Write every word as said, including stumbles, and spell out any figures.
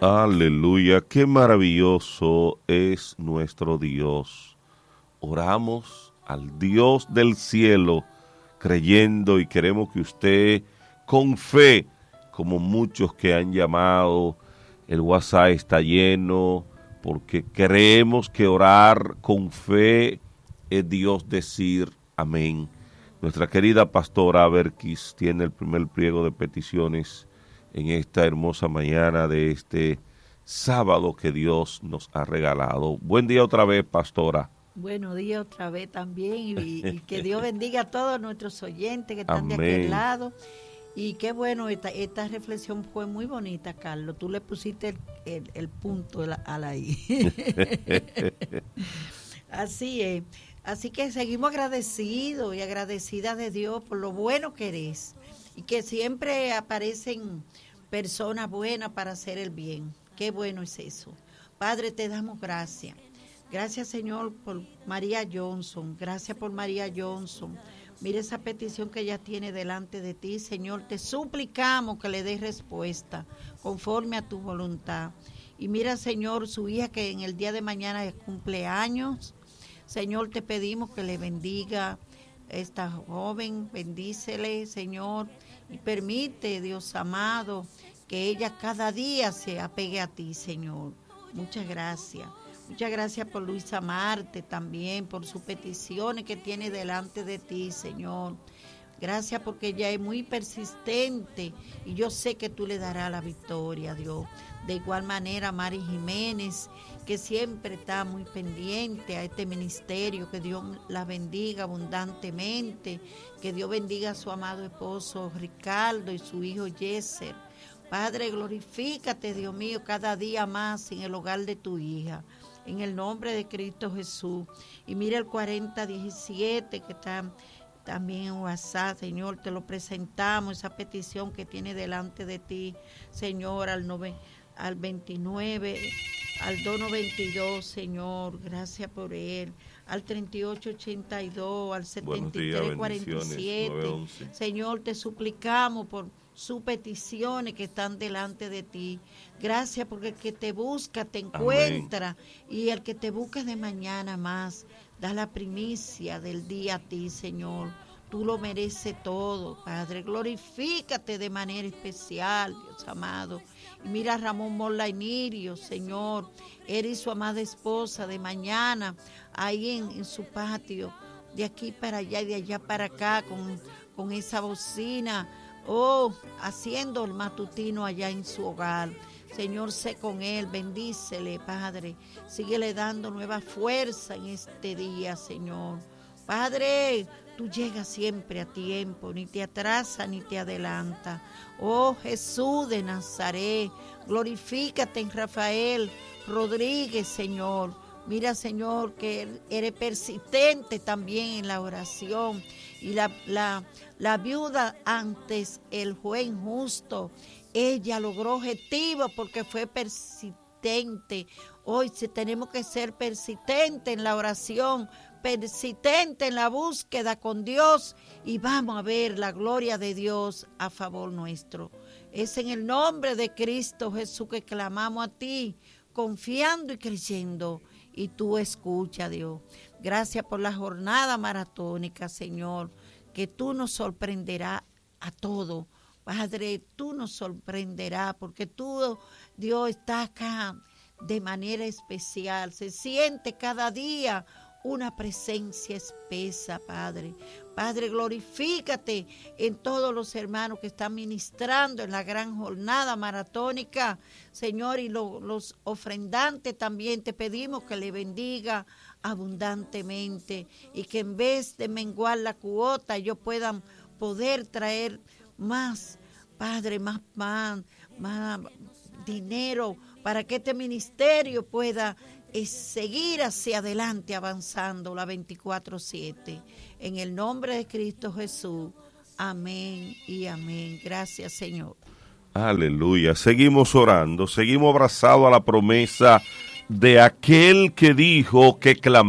Aleluya, qué maravilloso es nuestro Dios. Oramos al Dios del cielo, creyendo y queremos que usted, con fe, como muchos que han llamado, el WhatsApp está lleno, porque creemos que orar con fe es Dios decir amén. Nuestra querida pastora Aberkis tiene el primer pliego de peticiones en esta hermosa mañana de este sábado que Dios nos ha regalado. Buen día otra vez, pastora. Buenos días otra vez también y, y que Dios bendiga a todos nuestros oyentes que están Amén. de aquel lado. Y qué bueno, esta, esta reflexión fue muy bonita, Carlos. Tú le pusiste el, el, el punto a la I. Así es. Así que seguimos agradecidos y agradecidas de Dios por lo bueno que eres. Y que siempre aparecen personas buenas para hacer el bien. Qué bueno es eso. Padre, te damos gracias. Gracias, Señor, por María Johnson. Gracias por María Johnson. Mira esa petición que ella tiene delante de ti, Señor. Te suplicamos que le des respuesta conforme a tu voluntad. Y mira, Señor, su hija que en el día de mañana es cumpleaños. Señor, te pedimos que le bendiga esta joven, bendícele, Señor, y permite, Dios amado, que ella cada día se apegue a ti, Señor. Muchas gracias. Muchas gracias por Luisa Marte también, por sus peticiones que tiene delante de ti, Señor. Gracias porque ella es muy persistente y yo sé que tú le darás la victoria, Dios. De igual manera, Mari Jiménez, que siempre está muy pendiente a este ministerio, que Dios la bendiga abundantemente, que Dios bendiga a su amado esposo Ricardo y su hijo Yeser. Padre, glorifícate, Dios mío, cada día más en el hogar de tu hija, en el nombre de Cristo Jesús. Y mira el cuarenta diecisiete que está también en WhatsApp, Señor, te lo presentamos, esa petición que tiene delante de ti, Señor, al nove, al veintinueve, al dos noventa y dos, Señor, gracias por él, al treinta y ocho ochenta y dos, al setenta y tres cuarenta y siete, Señor, te suplicamos por sus peticiones que están delante de ti. Gracias porque el que te busca te encuentra. Amén. Y el que te busca de mañana más, da la primicia del día a ti, Señor. Tú lo mereces todo, Padre. Glorifícate de manera especial, Dios amado. Y mira a Ramón Morlainirio, Señor. Él y su amada esposa de mañana, ahí en, en su patio, de aquí para allá y de allá para acá, con, con esa bocina. Oh, haciendo el matutino allá en su hogar. Señor, sé con él, bendícele, Padre. Síguele dando nueva fuerza en este día, Señor. Padre, tú llegas siempre a tiempo, ni te atrasa ni te adelanta. Oh, Jesús de Nazaret, glorifícate en Rafael Rodríguez, Señor. Mira, Señor, que eres persistente también en la oración. Y la, la, la viuda antes el juez justo, ella logró objetivo porque fue persistente. Hoy sí tenemos que ser persistentes en la oración, persistente en la búsqueda con Dios y vamos a ver la gloria de Dios a favor nuestro. Es en el nombre de Cristo Jesús que clamamos a ti, confiando y creyendo. Y tú escucha, Dios. Gracias por la jornada maratónica, Señor, que tú nos sorprenderás a todos. Padre, tú nos sorprenderás porque tú, Dios, está acá de manera especial. Se siente cada día una presencia espesa, Padre. Padre, glorifícate en todos los hermanos que están ministrando en la gran jornada maratónica, Señor, y lo, los ofrendantes también te pedimos que le bendiga abundantemente y que en vez de menguar la cuota, ellos puedan poder traer más, Padre, más, más, más dinero para que este ministerio pueda es seguir hacia adelante avanzando la veinticuatro siete. En el nombre de Cristo Jesús. Amén y amén. Gracias, Señor. Aleluya. Seguimos orando, seguimos abrazados a la promesa de aquel que dijo que clamó.